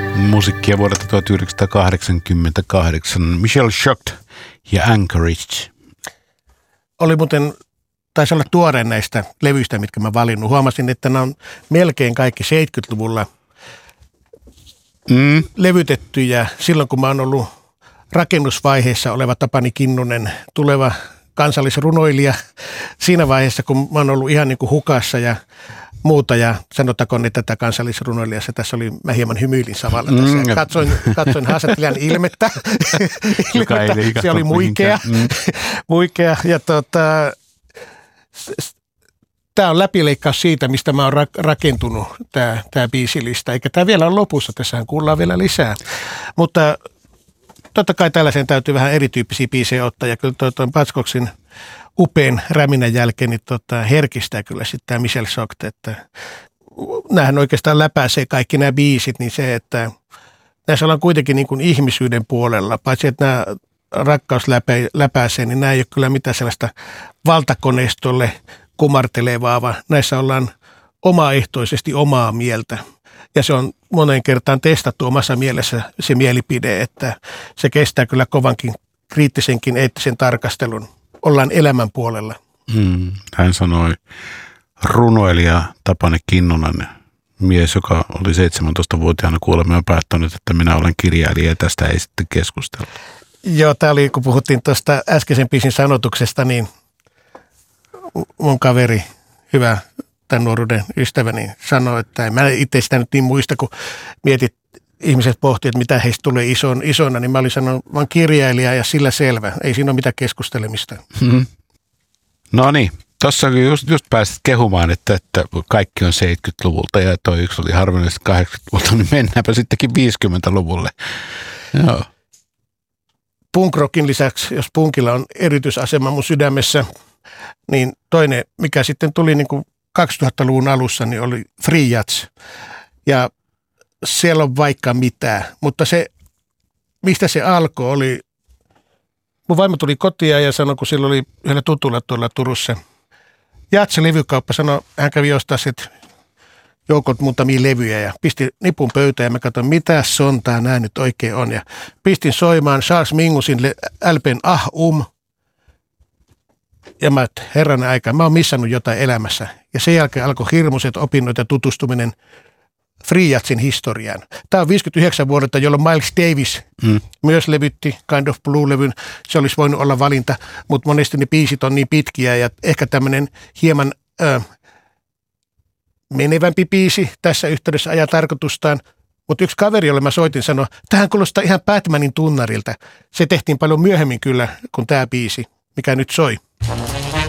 Musiikkia vuodelta 1988. Michelle Shocked ja Anchorage. Oli muuten, taisi olla tuoreen näistä levyistä, mitkä mä valinnut. Huomasin, että nämä on melkein kaikki 70-luvulla levytettyjä. Silloin kun mä oon ollut rakennusvaiheessa oleva Tapani Kinnunen, tuleva kansallisrunoilija. Siinä vaiheessa, kun mä oon ollut ihan niin kuin hukassa ja muuta, ja sanotakoon, että tätä kansallisrunoilijassa tässä oli, mä hieman hymyilin samalla tässä. Katsoin haastattelijan ilmettä. Se oli muikea. Ja tämä on läpileikkaus siitä, mistä mä oon rakentunut, tämä biisilista. Eikä tämä vielä ole lopussa, tässähän kuullaan vielä lisää. Mutta totta kai tällaisen täytyy vähän erityyppisiä biisejä ottaa, ja kyllä Buzzcocksin upean räminän jälkeen niin herkistää kyllä sitten tämä Michelle Shocked, että näähän oikeastaan läpäisee kaikki nämä biisit, niin se, että näissä ollaan kuitenkin niin kuin ihmisyyden puolella, paitsi että nämä rakkaus läpäisee, niin nämä ei ole kyllä mitään sellaista valtakoneistolle kumartelevaa, vaan näissä ollaan omaehtoisesti omaa mieltä. Ja se on moneen kertaan testattu omassa mielessä se mielipide, että se kestää kyllä kovankin kriittisenkin eettisen tarkastelun. Ollaan elämän puolella. Hän sanoi runoilija Tapani Kinnunen, mies, joka oli 17-vuotiaana kuulemma päättänyt, että minä olen kirjailija ja tästä ei sitten keskustella. Joo, tämä oli, kun puhuttiin tuosta äskeisen biisin sanotuksesta, niin mun kaveri, hyvä tämän nuoruuden ystäväni, sanoi, että mä itse sitä nyt niin muista, kun mietit, ihmiset pohtivat, että mitä heistä tulee isona, niin mä olin sanonut, mä oon kirjailija ja sillä selvä. Ei siinä ole mitään keskustelemista. No niin, tuossa just pääsit kehumaan, että kaikki on 70-luvulta ja toi yksi oli harvinaisesti 80-luvulta, niin mennäänpä sittenkin 50-luvulle. Joo. Punkrockin lisäksi, jos punkilla on erityisasema mun sydämessä, niin toinen, mikä sitten tuli niin kuin 2000-luvun alussa, niin oli free jazz. Ja siellä on vaikka mitään, mutta se, mistä se alkoi, oli, mun vaimo tuli kotiin ja sanoi, kun sillä oli yhdellä tutulla tuolla Turussa jazz-levykauppa, sanoi, hän kävi ostaa sitten joukot muutamia levyjä ja pisti nipun pöytään ja mä katsoin, mitä sontaa nämä nyt oikein on. Ja pistin soimaan Charles Mingussin LPn ja mä, herranen aika, mä oon missannut jotain elämässä. Ja sen jälkeen alkoi hirmuiset opinnot ja tutustuminen free jazzin historiaan. Tämä on 59 vuodelta, jolloin Miles Davis myös levytti Kind of Blue-levyn. Se olisi voinut olla valinta, mutta monesti ne biisit on niin pitkiä ja ehkä tämmöinen hieman menevämpi biisi tässä yhteydessä ajaa tarkoitustaan. Mutta yksi kaveri, jolle mä soitin, sanoi, tähän kuulostaa ihan Batmanin tunnarilta. Se tehtiin paljon myöhemmin kyllä kuin tämä biisi, mikä nyt soi.